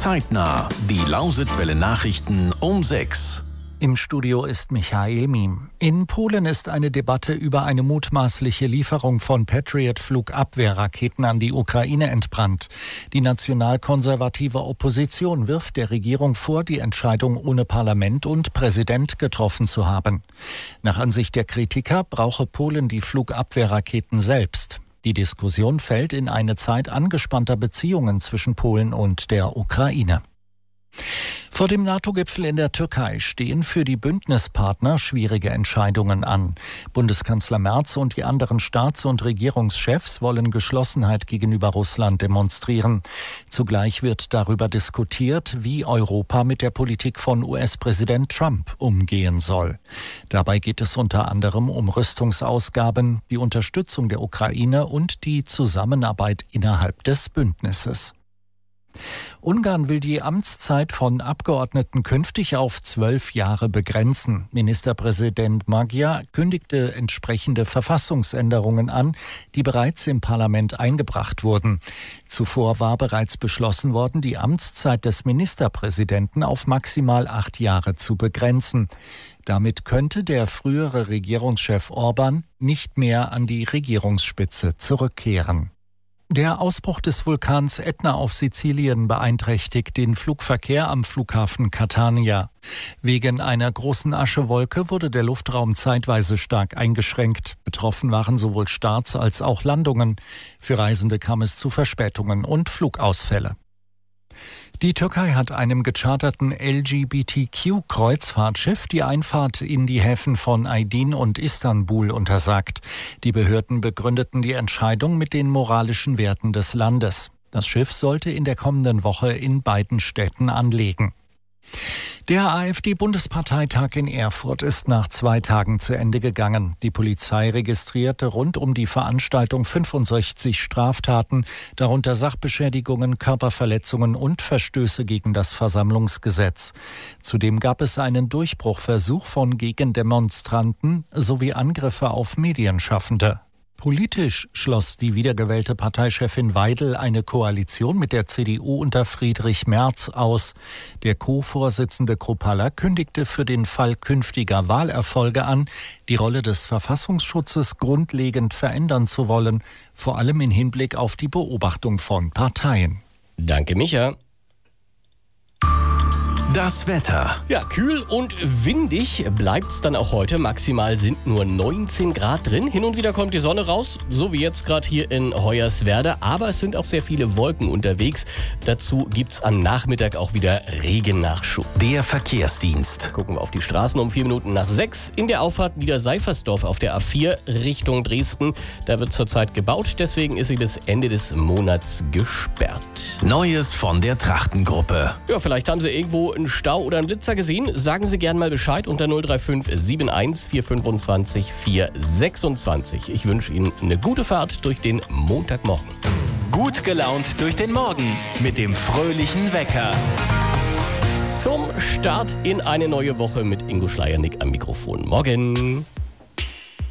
Zeitnah, die Lausitzwelle Nachrichten um 6. Im Studio ist Michael Miem. In Polen ist eine Debatte über eine mutmaßliche Lieferung von Patriot-Flugabwehrraketen an die Ukraine entbrannt. Die nationalkonservative Opposition wirft der Regierung vor, die Entscheidung ohne Parlament und Präsident getroffen zu haben. Nach Ansicht der Kritiker brauche Polen die Flugabwehrraketen selbst. Die Diskussion fällt in eine Zeit angespannter Beziehungen zwischen Polen und der Ukraine. Vor dem NATO-Gipfel in der Türkei stehen für die Bündnispartner schwierige Entscheidungen an. Bundeskanzler Merz und die anderen Staats- und Regierungschefs wollen Geschlossenheit gegenüber Russland demonstrieren. Zugleich wird darüber diskutiert, wie Europa mit der Politik von US-Präsident Trump umgehen soll. Dabei geht es unter anderem um Rüstungsausgaben, die Unterstützung der Ukraine und die Zusammenarbeit innerhalb des Bündnisses. Ungarn will die Amtszeit von Abgeordneten künftig auf 12 Jahre begrenzen. Ministerpräsident Magyar kündigte entsprechende Verfassungsänderungen an, die bereits im Parlament eingebracht wurden. Zuvor war bereits beschlossen worden, die Amtszeit des Ministerpräsidenten auf maximal 8 Jahre zu begrenzen. Damit könnte der frühere Regierungschef Orbán nicht mehr an die Regierungsspitze zurückkehren. Der Ausbruch des Vulkans Ätna auf Sizilien beeinträchtigt den Flugverkehr am Flughafen Catania. Wegen einer großen Aschewolke wurde der Luftraum zeitweise stark eingeschränkt. Betroffen waren sowohl Starts als auch Landungen. Für Reisende kam es zu Verspätungen und Flugausfälle. Die Türkei hat einem gecharterten LGBTQ-Kreuzfahrtschiff die Einfahrt in die Häfen von Aydin und Istanbul untersagt. Die Behörden begründeten die Entscheidung mit den moralischen Werten des Landes. Das Schiff sollte in der kommenden Woche in beiden Städten anlegen. Der AfD-Bundesparteitag in Erfurt ist nach 2 Tagen zu Ende gegangen. Die Polizei registrierte rund um die Veranstaltung 65 Straftaten, darunter Sachbeschädigungen, Körperverletzungen und Verstöße gegen das Versammlungsgesetz. Zudem gab es einen Durchbruchversuch von Gegendemonstranten sowie Angriffe auf Medienschaffende. Politisch schloss die wiedergewählte Parteichefin Weidel eine Koalition mit der CDU unter Friedrich Merz aus. Der Co-Vorsitzende Kruppalla kündigte für den Fall künftiger Wahlerfolge an, die Rolle des Verfassungsschutzes grundlegend verändern zu wollen, vor allem im Hinblick auf die Beobachtung von Parteien. Danke, Micha. Das Wetter. Ja, kühl und windig bleibt's dann auch heute. Maximal sind nur 19 Grad drin. Hin und wieder kommt die Sonne raus, so wie jetzt gerade hier in Hoyerswerda. Aber es sind auch sehr viele Wolken unterwegs. Dazu gibt's am Nachmittag auch wieder Regennachschub. Der Verkehrsdienst. Gucken wir auf die Straßen um 4 Minuten nach 6. In der Auffahrt Niederseifersdorf auf der A4 Richtung Dresden. Da wird zurzeit gebaut, deswegen ist sie bis Ende des Monats gesperrt. Neues von der Trachtengruppe. Ja, vielleicht haben Sie irgendwo einen Stau oder einen Blitzer gesehen. Sagen Sie gern mal Bescheid unter 035 71 425 426. Ich wünsche Ihnen eine gute Fahrt durch den Montagmorgen. Gut gelaunt durch den Morgen mit dem fröhlichen Wecker. Zum Start in eine neue Woche mit Ingo Schleiernick am Mikrofon. Morgen.